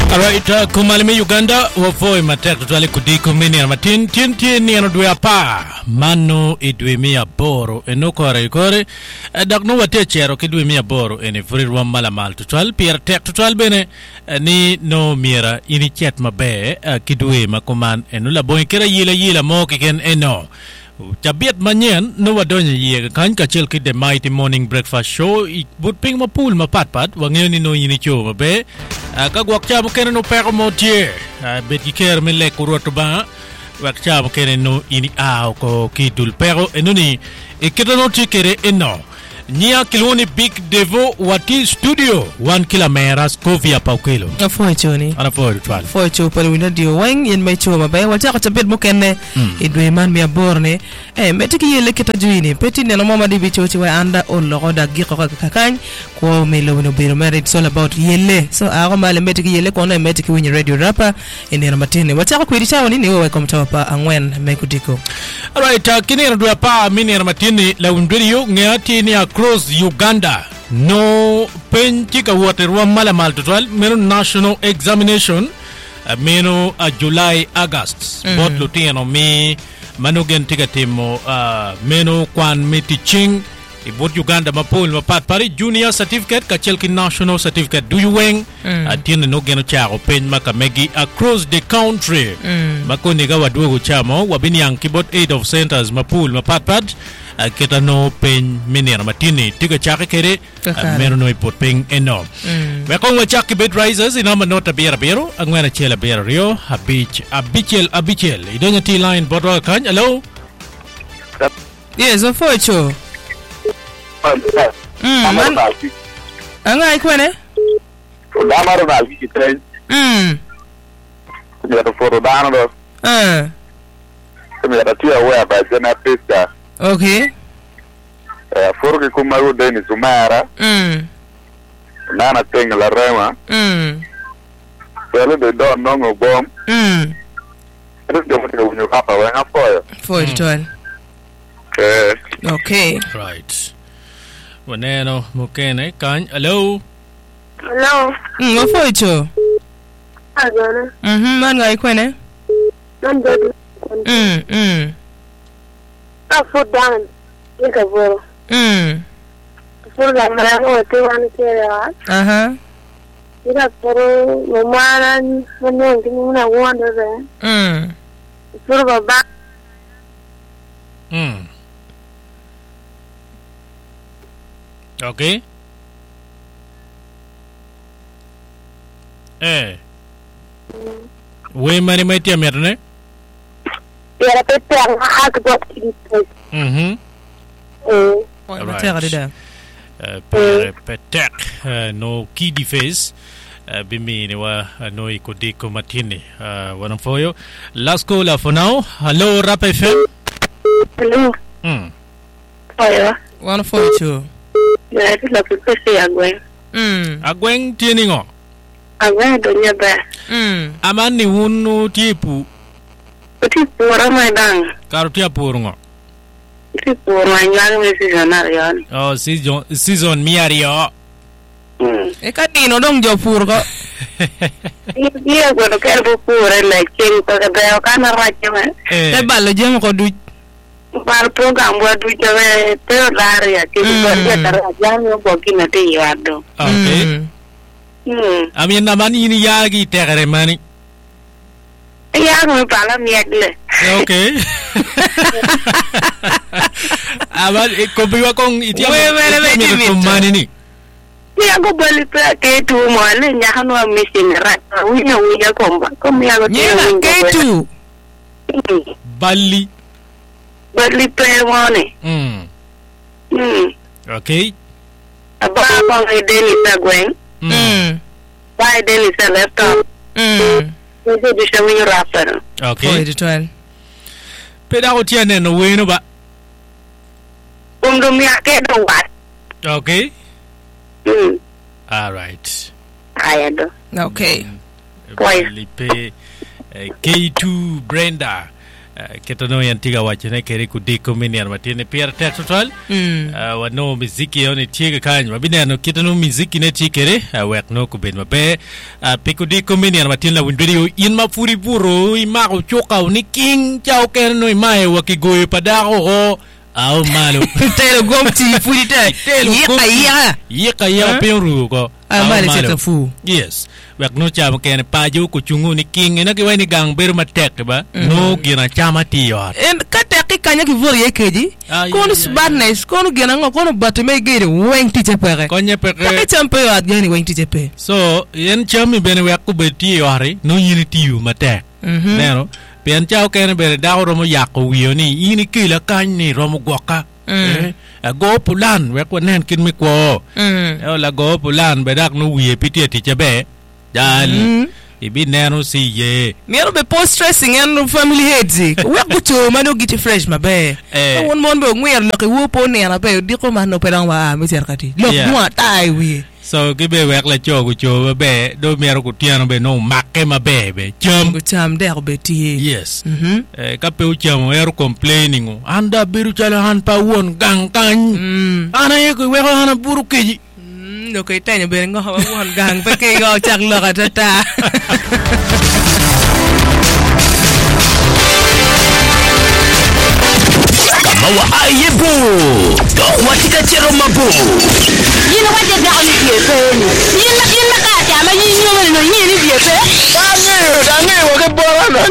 Alright, kumalimi Uganda wafoi matek tutwali kudiko mini na matin tin ni anodwe apa mano idwe mia boro enokore kore dakno wate chero kidwe mia boro ene furirwa malamal tutwal pier tek tutwal bene ni no mira ini chat mabe kidwe makuman enula boy kera yila mo kiken eno Chabiat manyen no wadonya ye kan ka chel ki the Mighty Morning Breakfast Show but ping mapul mapatpat wangen ni no yini cho mabe ka gwak cha mo ken no pero mo tie bet ki ker me le kurot ba wak cha mo ken no ini a ko ki dul pero enuni e kedono tikere eno Nia kiloni big devo wati studio 1 kilometers kovia paukelo afoi choni ana foi cho pale wina dio wang yen mai cho mabai wacha ka tabet mokenne idwe man mi aborne metiki yele kita juini peti ne no mama di bichochi wa anda on lo da gi ko kakany ko me lo no biro merit it's all about yele so a male metiki yele ko na metiki wini radio rapper ene na matine wacha ko iricha woni ne we komtawa pa angwen mekudiko alright kini radio pa mini na matine la undrio ngati ni across Uganda no penchika waterwa malamal total meno national examination meno July August bot lutino mi manugen tigatimo meno kwan mi teaching ibot Uganda mapol mapat pari junior certificate kachelki national certificate do you weng atine no geno charo pen makamegi across the country makoni ga wadwo chamo wabini yang kibot 8 of centers mapol mapat kita no pen minir matini tiga chake kere mero no ipot pen eno we kong wachaki bed risers inama nota bero angwena chela bero rio abichel idonya t line botwa kan hello yes of focho angai kwene damaro na alki tres ya foro dano do ya tia wa ba jana pesa okay foro ke kumaru deni sumara nana tenga la rema pero de don no bom pero de mo nyo papa wa na for it all okay right waneno mukene kan hello focho agora man ngai kwene nando afudan ikavoro furga mara te wan kera ira poro momara no ngina wanda re furga ba okay we mani mai tia merne era pepe hak dot kiti petek no kidi face bimi ne wa no ikodiko matini wanamfoyo last call for now hello rap fm hello oya one focho ya la pepe agwen agwen tieningo agwen do nyaba amani wunu tipu pora mai dang karutia purungo pora nyang me season oh season miario e kadino dong jo purgo dia go ker bu pura la king ko da kana rachama te ballo jem ko du par program wa du jawe te laria ke ko ya tarajam yo bokina te yado okay ami namani ni yagi tegere mani ya no pala miagle okay amal ko biwa kong itia we mani ni ya go bali pa ke tu mo le nya hanu machine rat winya komba kom ya go ke tu bali pa wone okay aba bang deni sagwen ba deni sa laptop Eso de showing rapper. Okay. For it all. Peda otia neno weno ba. Undo mi ake do wat. Okay. All right. Ayado. Okay. Lipe K2 Brenda ketono yan tiga wachene kere kudiko miniar matine pier tek total wano miziki yoni tiga kany mabine no ketono miziki ne tikere wek no kubin mabe pikudiko miniar matine la windorio in mafuri buro imako choka ni king chao kere no imae wakigoye padako ho au malo telo gomti fulita yeka peru ko amale chatafu yes wek no chama kene paju ku chungu ni king ina ki wani gang ber matek ba no gina chama tiyo en kate kanya ki vor yekeji kono sbarnes kono gina ngo kono batme gere wenti chepere konye pere ka champion at gani wenti chepe so yen chami bene wek ku beti yore no yini tiyo matek nero pen chao kene bere dawo romo yakko wiyo ni ini kila kany ni romo gwaka go pulan wek wanen kin mi ko la go pulan bedak no wiye pitie ti chebe dal ibi neno si ye miero be post stressing and family heads wek gucho mano giti fresh mabe won mon be ngwer lo ke wo po ne na be diko mano pedang wa mi serkati lo mo tai wi so gibe wek la chogu cho be do miero ku tiano be no makke mabe be cham der be ti yes ka pe uchamo ero complaining anda biru chala han pa won gang kan ana ye ku we hana buru keji no kai tanya be ngo won gang pe ke go chak lo ka tata Mawa ayebo to watika chero mabu yina wade ga on biepe yina ka ta ma yin yo no yin biepe dangi wo ke bora